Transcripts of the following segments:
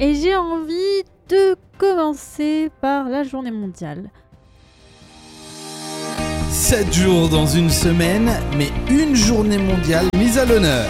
Et j'ai envie de commencer par la journée mondiale. 7 jours dans une semaine, mais une journée mondiale mise à l'honneur.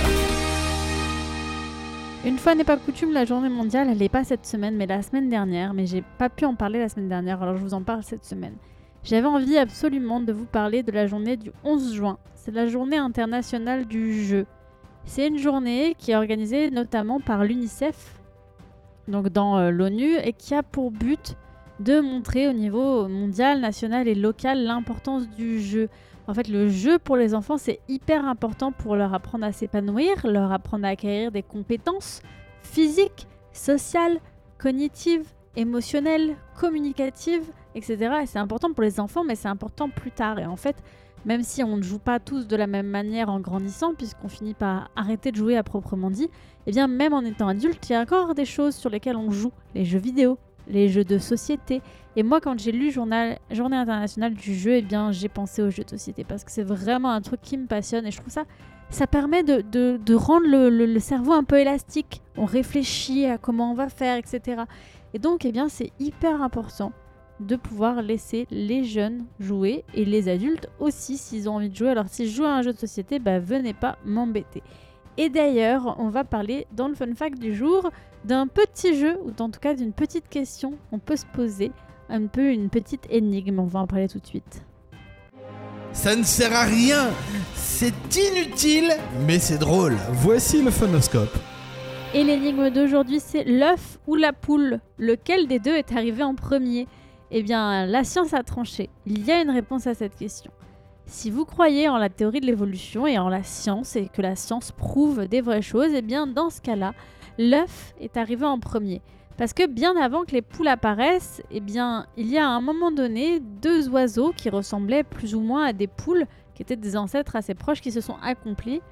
Une fois n'est pas coutume, la journée mondiale, elle n'est pas cette semaine, mais la semaine dernière. Mais j'ai pas pu en parler la semaine dernière, alors je vous en parle cette semaine. J'avais envie absolument de vous parler de la journée du 11 juin. C'est la journée internationale du jeu. C'est une journée qui est organisée notamment par l'UNICEF, donc dans l'ONU, et qui a pour but de montrer au niveau mondial, national et local l'importance du jeu. En fait, le jeu pour les enfants, c'est hyper important pour leur apprendre à s'épanouir, leur apprendre à acquérir des compétences physiques, sociales, cognitives, émotionnelles, communicatives, etc. Et c'est important pour les enfants, mais c'est important plus tard. Et en fait, même si on ne joue pas tous de la même manière en grandissant, puisqu'on finit par arrêter de jouer à proprement dit, eh bien même en étant adulte, il y a encore des choses sur lesquelles on joue. Les jeux vidéo, les jeux de société. Et moi, quand j'ai lu Journée internationale du jeu, eh bien, j'ai pensé aux jeux de société parce que c'est vraiment un truc qui me passionne et je trouve ça permet de rendre le cerveau un peu élastique. On réfléchit à comment on va faire, etc. Et donc, eh bien, c'est hyper important de pouvoir laisser les jeunes jouer et les adultes aussi s'ils ont envie de jouer. Alors, si je joue à un jeu de société, venez pas m'embêter. Et d'ailleurs, on va parler dans le fun fact du jour d'un petit jeu, ou en tout cas d'une petite question qu'on peut se poser, un peu une petite énigme, on va en parler tout de suite. Ça ne sert à rien, c'est inutile, mais c'est drôle. Voici le phonoscope. Et l'énigme d'aujourd'hui, c'est l'œuf ou la poule. Lequel des deux est arrivé en premier ? Eh bien, la science a tranché. Il y a une réponse à cette question. Si vous croyez en la théorie de l'évolution et en la science, et que la science prouve des vraies choses, eh bien, dans ce cas-là, l'œuf est arrivé en premier. Parce que bien avant que les poules apparaissent, eh bien, il y a à un moment donné 2 oiseaux qui ressemblaient plus ou moins à des poules, qui étaient des ancêtres assez proches, qui se sont accouplés.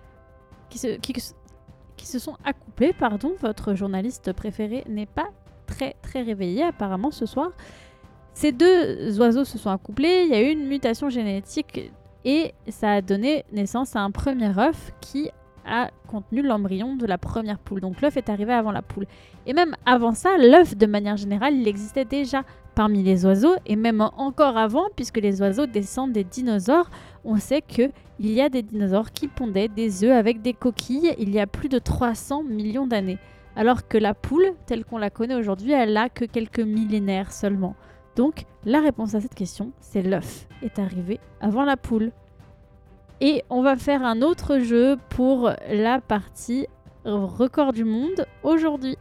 Votre journaliste préféré n'est pas très très réveillé apparemment ce soir. Ces 2 oiseaux se sont accouplés, il y a eu une mutation génétique et ça a donné naissance à un premier œuf qui a contenu l'embryon de la première poule. Donc l'œuf est arrivé avant la poule. Et même avant ça, l'œuf de manière générale, il existait déjà parmi les oiseaux et même encore avant, puisque les oiseaux descendent des dinosaures. On sait qu'il y a des dinosaures qui pondaient des œufs avec des coquilles il y a plus de 300 millions d'années. Alors que la poule, telle qu'on la connaît aujourd'hui, elle n'a que quelques millénaires seulement. Donc, la réponse à cette question, c'est l'œuf est arrivé avant la poule. Et on va faire un autre jeu pour la partie record du monde aujourd'hui.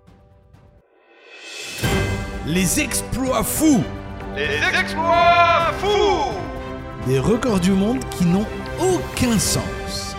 Les exploits fous. Les exploits fous. Des records du monde qui n'ont aucun sens.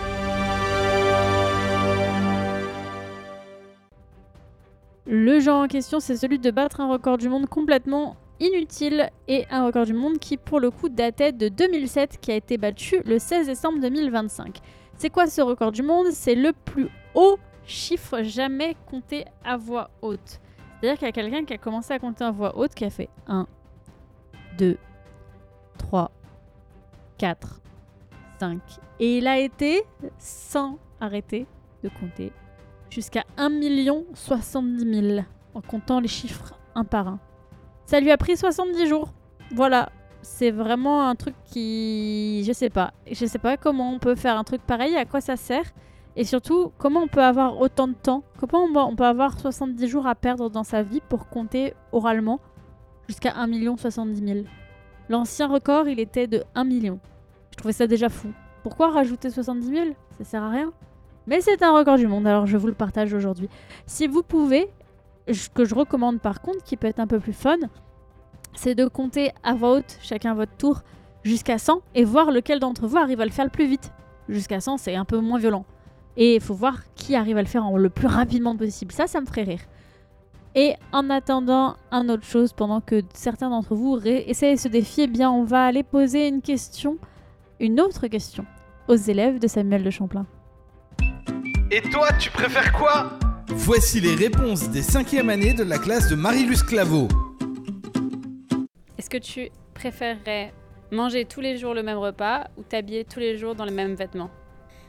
Le jeu en question, c'est celui de battre un record du monde complètement inutile et un record du monde qui pour le coup datait de 2007 qui a été battu le 16 décembre 2025. C'est quoi ce record du monde ? C'est le plus haut chiffre jamais compté à voix haute. C'est-à-dire qu'il y a quelqu'un qui a commencé à compter à voix haute qui a fait 1, 2, 3, 4, 5 et il a été sans arrêter de compter jusqu'à 1 070 000 en comptant les chiffres un par un. Ça lui a pris 70 jours. Voilà, c'est vraiment un truc qui... Je sais pas comment on peut faire un truc pareil, à quoi ça sert. Et surtout, comment on peut avoir autant de temps. Comment on peut avoir 70 jours à perdre dans sa vie pour compter oralement jusqu'à 1 070 000. L'ancien record, il était de 1 million. Je trouvais ça déjà fou. Pourquoi rajouter 70 000 ? Ça sert à rien. Mais c'est un record du monde, alors je vous le partage aujourd'hui. Si vous pouvez... Ce que je recommande par contre, qui peut être un peu plus fun, c'est de compter à voix haute, chacun votre tour, jusqu'à 100 et voir lequel d'entre vous arrive à le faire le plus vite. Jusqu'à 100, c'est un peu moins violent. Et il faut voir qui arrive à le faire le plus rapidement possible. Ça me ferait rire. Et en attendant, une autre chose, pendant que certains d'entre vous essayent ce défi, eh bien, on va aller poser une autre question, aux élèves de Samuel de Champlain. Et toi, tu préfères quoi ? Voici les réponses des 5e années de la classe de Marie-Luce Claveau. Est-ce que tu préférerais manger tous les jours le même repas ou t'habiller tous les jours dans les mêmes vêtements ?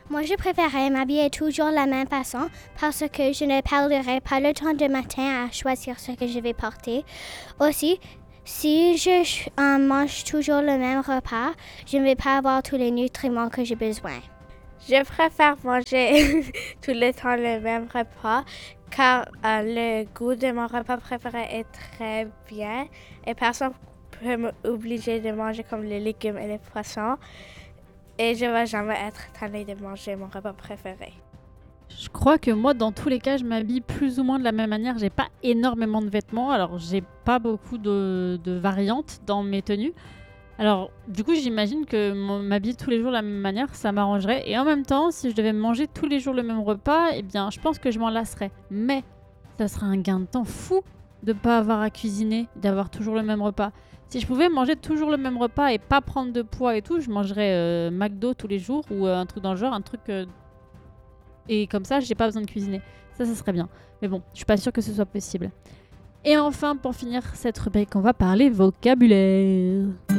Moi, je préférais m'habiller toujours de la même façon parce que je ne perdrai pas le temps de matin à choisir ce que je vais porter. Aussi, si je mange toujours le même repas, je ne vais pas avoir tous les nutriments que j'ai besoin. Je préfère manger tout le temps le même repas car le goût de mon repas préféré est très bien et personne ne peut m'obliger de manger comme les légumes et les poissons et je ne vais jamais être tannée de manger mon repas préféré. Je crois que moi, dans tous les cas, je m'habille plus ou moins de la même manière. J'ai pas énormément de vêtements, alors j'ai pas beaucoup de variantes dans mes tenues. Alors, du coup, j'imagine que m'habiller tous les jours de la même manière, ça m'arrangerait. Et en même temps, si je devais manger tous les jours le même repas, eh bien, je pense que je m'en lasserais. Mais ça serait un gain de temps fou de pas avoir à cuisiner, d'avoir toujours le même repas. Si je pouvais manger toujours le même repas et pas prendre de poids et tout, je mangerais McDo tous les jours ou un truc dans le genre, un truc... Et comme ça, j'ai pas besoin de cuisiner. Ça serait bien. Mais bon, je suis pas sûre que ce soit possible. Et enfin, pour finir cette rubrique, on va parler vocabulaire.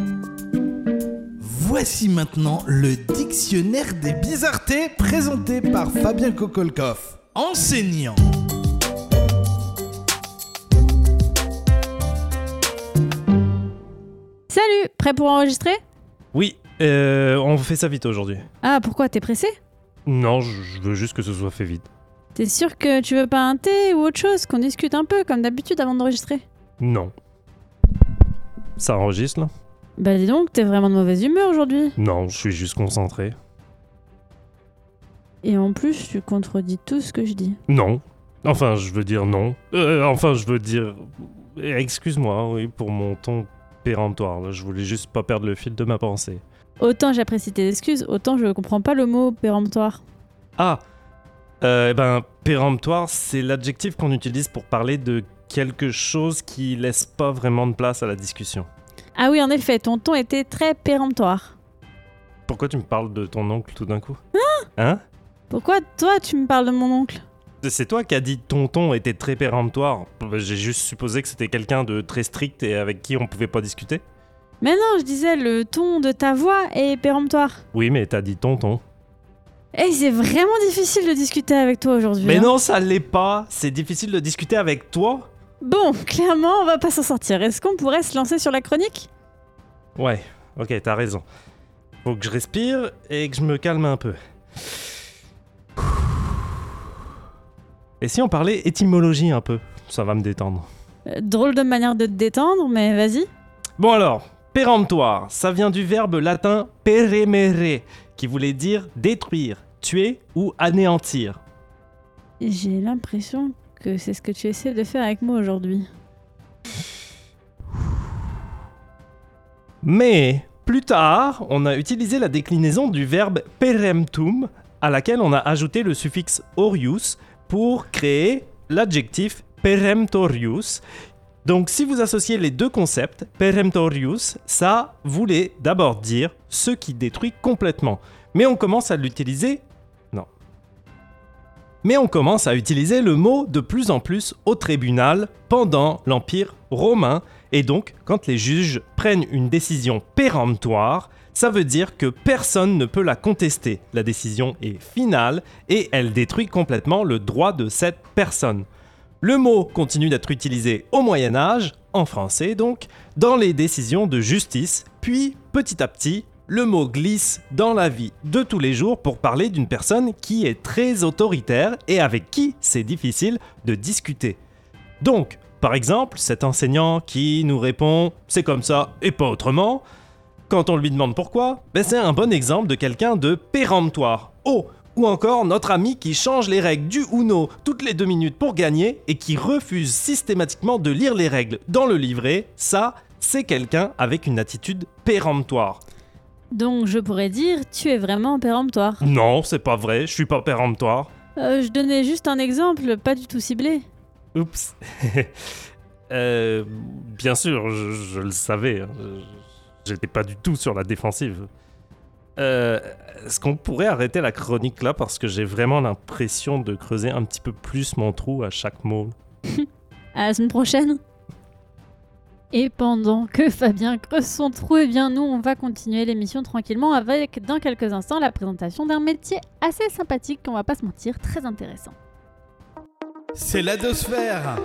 Voici maintenant le dictionnaire des bizarretés présenté par Fabien Kokolkov, enseignant. Salut, prêt pour enregistrer ? Oui, on fait ça vite aujourd'hui. Ah, pourquoi ? T'es pressé ? Non, je veux juste que ce soit fait vite. T'es sûr que tu veux pas un thé ou autre chose ? Qu'on discute un peu, comme d'habitude, avant d'enregistrer ? Non. Ça enregistre, là ? Bah dis donc, t'es vraiment de mauvaise humeur aujourd'hui. Non, je suis juste concentré. Et en plus, tu contredis tout ce que je dis. Non. Enfin, je veux dire non. Excuse-moi, oui, pour mon ton péremptoire. Là, je voulais juste pas perdre le fil de ma pensée. Autant j'apprécie tes excuses, autant je comprends pas le mot péremptoire. Ah péremptoire, c'est l'adjectif qu'on utilise pour parler de quelque chose qui laisse pas vraiment de place à la discussion. Ah oui, en effet, ton ton était très péremptoire. Pourquoi tu me parles de ton oncle tout d'un coup ? Hein ? Pourquoi toi tu me parles de mon oncle ? C'est toi qui as dit ton ton était très péremptoire. J'ai juste supposé que c'était quelqu'un de très strict et avec qui on pouvait pas discuter. Mais non, je disais le ton de ta voix est péremptoire. Oui, mais t'as dit ton. Et c'est vraiment difficile de discuter avec toi aujourd'hui. Mais non, ça l'est pas. C'est difficile de discuter avec toi. Bon, clairement, on va pas s'en sortir. Est-ce qu'on pourrait se lancer sur la chronique ? Ouais, ok, t'as raison. Faut que je respire et que je me calme un peu. Et si on parlait étymologie un peu ? Ça va me détendre. Drôle de manière de te détendre, mais vas-y. Bon alors, péremptoire, ça vient du verbe latin peremere, qui voulait dire détruire, tuer ou anéantir. J'ai l'impression que c'est ce que tu essaies de faire avec moi aujourd'hui. Mais plus tard, on a utilisé la déclinaison du verbe peremptum, à laquelle on a ajouté le suffixe orius pour créer l'adjectif peremptorius. Donc si vous associez les deux concepts, peremptorius, ça voulait d'abord dire ce qui détruit complètement. Mais on commence à utiliser le mot de plus en plus au tribunal pendant l'Empire romain. Et donc, quand les juges prennent une décision péremptoire, ça veut dire que personne ne peut la contester. La décision est finale et elle détruit complètement le droit de cette personne. Le mot continue d'être utilisé au Moyen-Âge, en français donc, dans les décisions de justice, puis petit à petit, le mot glisse dans la vie de tous les jours pour parler d'une personne qui est très autoritaire et avec qui c'est difficile de discuter. Donc, par exemple, cet enseignant qui nous répond « c'est comme ça et pas autrement », quand on lui demande pourquoi, c'est un bon exemple de quelqu'un de péremptoire. Oh, ou encore notre ami qui change les règles du Uno toutes les 2 minutes pour gagner et qui refuse systématiquement de lire les règles dans le livret, ça, c'est quelqu'un avec une attitude péremptoire. Donc je pourrais dire, tu es vraiment péremptoire. Non, c'est pas vrai, je suis pas péremptoire. Je donnais juste un exemple, pas du tout ciblé. Oups. Bien sûr, je le savais. J'étais pas du tout sur la défensive. Est-ce qu'on pourrait arrêter la chronique là parce que j'ai vraiment l'impression de creuser un petit peu plus mon trou à chaque mot. À la semaine prochaine. Et pendant que Fabien creuse son trou, eh bien nous on va continuer l'émission tranquillement avec dans quelques instants la présentation d'un métier assez sympathique, on va pas se mentir, très intéressant. C'est l'Adosphère.